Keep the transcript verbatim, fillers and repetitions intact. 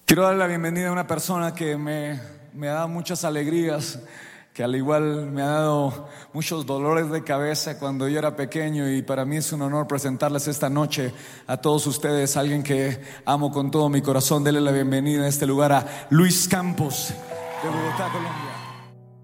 Quiero dar la bienvenida a una persona que me, me ha dado muchas alegrías, que al igual me ha dado muchos dolores de cabeza cuando yo era pequeño, y para mí es un honor presentarles esta noche a todos ustedes, alguien que amo con todo mi corazón. Denle la bienvenida a este lugar a Luis Campos, de Bogotá, Colombia.